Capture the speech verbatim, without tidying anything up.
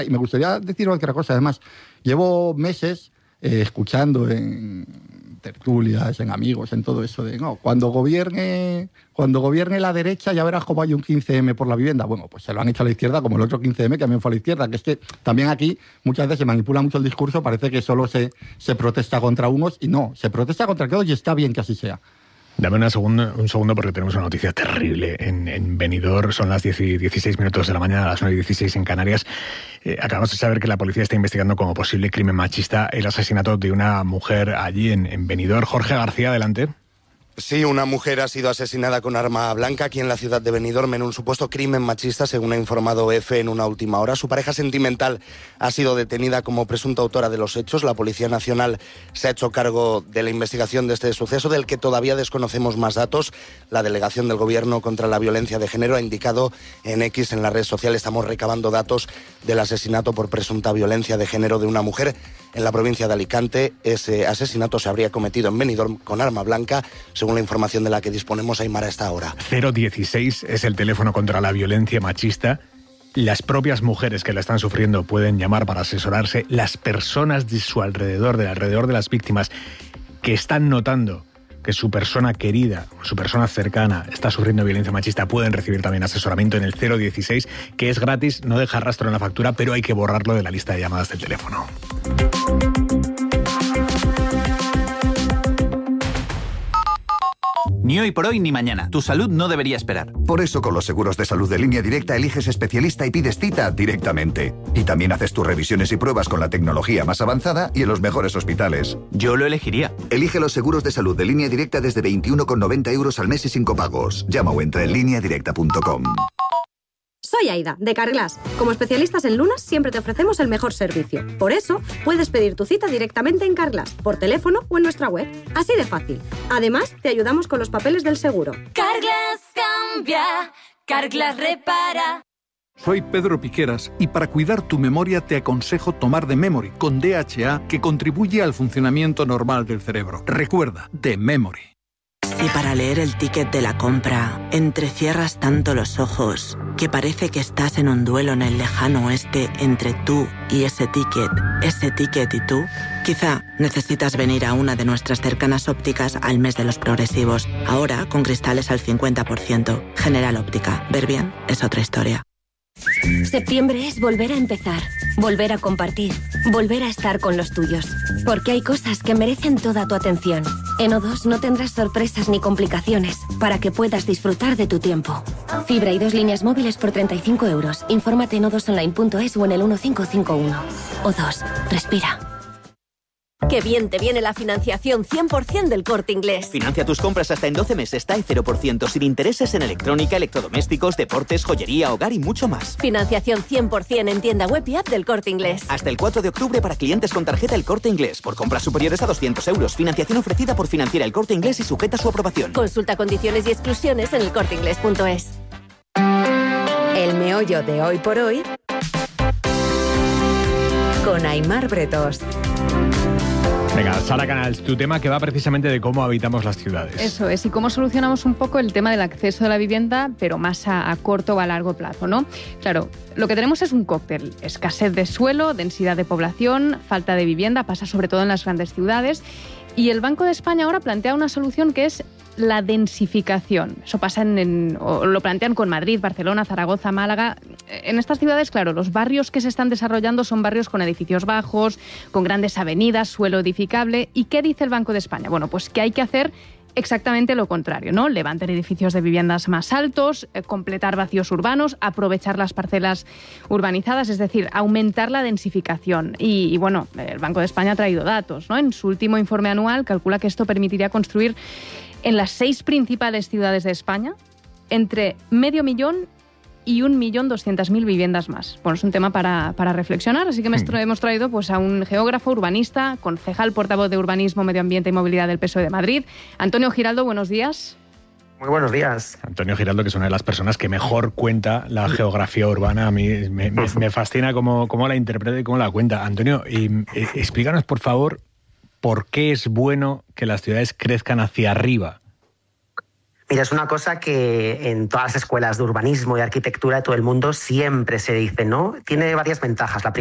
Y me gustaría decir otra cosa, además, llevo meses eh, escuchando en tertulias, en amigos, en todo eso de, no, cuando gobierne, cuando gobierne la derecha ya verás cómo hay un quince eme por la vivienda. Bueno, pues se lo han hecho a la izquierda, como el otro quince eme que también fue a la izquierda, que es que también aquí muchas veces se manipula mucho el discurso, parece que solo se, se protesta contra unos y no, se protesta contra todos y está bien que así sea. Dame una segundo, un segundo porque tenemos una noticia terrible en, en Benidorm. Son las diez y dieciséis minutos de la mañana, las nueve y dieciséis en Canarias. Eh, acabamos de saber que la policía está investigando como posible crimen machista el asesinato de una mujer allí en, en Benidorm. Jorge García, adelante. Sí, una mujer ha sido asesinada con arma blanca aquí en la ciudad de Benidorm en un supuesto crimen machista, según ha informado E F E en una última hora. Su pareja sentimental ha sido detenida como presunta autora de los hechos. La Policía Nacional se ha hecho cargo de la investigación de este suceso, del que todavía desconocemos más datos. La Delegación del Gobierno contra la Violencia de Género ha indicado en X, en la red social, estamos recabando datos del asesinato por presunta violencia de género de una mujer en la provincia de Alicante. Ese asesinato se habría cometido en Benidorm con arma blanca, según la información de la que disponemos, Aymar, a esta hora. cero dieciséis es el teléfono contra la violencia machista. Las propias mujeres que la están sufriendo pueden llamar para asesorarse. Las personas de su alrededor, del alrededor de las víctimas, que están notando que su persona querida, su persona cercana está sufriendo violencia machista, pueden recibir también asesoramiento en el cero dieciséis, que es gratis, no deja rastro en la factura, pero hay que borrarlo de la lista de llamadas del teléfono. Ni hoy por hoy ni mañana. Tu salud no debería esperar. Por eso con los seguros de salud de Línea Directa eliges especialista y pides cita directamente. Y también haces tus revisiones y pruebas con la tecnología más avanzada y en los mejores hospitales. Yo lo elegiría. Elige los seguros de salud de Línea Directa desde veintiuno con noventa euros al mes y sin copagos. Llama o entra en línea directa punto com. Soy Aida, de Carglass. Como especialistas en lunas, siempre te ofrecemos el mejor servicio. Por eso, puedes pedir tu cita directamente en Carglass, por teléfono o en nuestra web. Así de fácil. Además, te ayudamos con los papeles del seguro. Carglass cambia, Carglass repara. Soy Pedro Piqueras y para cuidar tu memoria te aconsejo tomar The Memory con D H A, que contribuye al funcionamiento normal del cerebro. Recuerda, The Memory. Si para leer el ticket de la compra entrecierras tanto los ojos que parece que estás en un duelo en el lejano oeste entre tú y ese ticket, ese ticket y tú, quizá necesitas venir a una de nuestras cercanas ópticas al mes de los progresivos. Ahora con cristales al cincuenta por ciento. General Óptica. Ver bien es otra historia. Septiembre es volver a empezar, volver a compartir, volver a estar con los tuyos. Porque hay cosas que merecen toda tu atención. En O dos no tendrás sorpresas ni complicaciones para que puedas disfrutar de tu tiempo. Fibra y dos líneas móviles por treinta y cinco euros. Infórmate en o dos online punto es o en el uno cinco cinco uno. O dos. Respira. ¡Qué bien te viene la financiación cien por ciento del Corte Inglés! Financia tus compras hasta en doce meses, TAE cero por ciento, sin intereses en electrónica, electrodomésticos, deportes, joyería, hogar y mucho más. Financiación cien por ciento en tienda web y app del Corte Inglés. Hasta el cuatro de octubre para clientes con tarjeta El Corte Inglés. Por compras superiores a doscientos euros. Financiación ofrecida por Financiera El Corte Inglés y sujeta a su aprobación. Consulta condiciones y exclusiones en el corte inglés punto es. El meollo de hoy por hoy con Aymar Bretos. Venga, Sara Canals, tu tema que va precisamente de cómo habitamos las ciudades. Eso es, y cómo solucionamos un poco el tema del acceso a la vivienda, pero más a, a corto o a largo plazo, ¿no? Claro, lo que tenemos es un cóctel: escasez de suelo, densidad de población, falta de vivienda, pasa sobre todo en las grandes ciudades. Y el Banco de España ahora plantea una solución que es la densificación. Eso pasa en, en o lo plantean con Madrid, Barcelona, Zaragoza, Málaga. En estas ciudades, claro, los barrios que se están desarrollando son barrios con edificios bajos, con grandes avenidas, suelo edificable. ¿Y qué dice el Banco de España? Bueno, pues que hay que hacer exactamente lo contrario, ¿no? Levantar edificios de viviendas más altos, eh, completar vacíos urbanos, aprovechar las parcelas urbanizadas, es decir, aumentar la densificación. Y, y bueno, el Banco de España ha traído datos, ¿no? En su último informe anual calcula que esto permitiría construir en las seis principales ciudades de España entre medio millón y un millón doscientas mil viviendas más. Bueno, es un tema para, para reflexionar, así que me tra- hemos traído pues, a un geógrafo, urbanista, concejal, portavoz de Urbanismo, Medio Ambiente y Movilidad del P S O E de Madrid. Antonio Giraldo, buenos días. Muy buenos días. Antonio Giraldo, que es una de las personas que mejor cuenta la geografía urbana. A mí me, me, me fascina cómo, cómo la interpreta y cómo la cuenta. Antonio, y, y, explícanos, por favor, por qué es bueno que las ciudades crezcan hacia arriba. Mira, es una cosa que en todas las escuelas de urbanismo y arquitectura de todo el mundo siempre se dice, ¿no? Tiene varias ventajas. La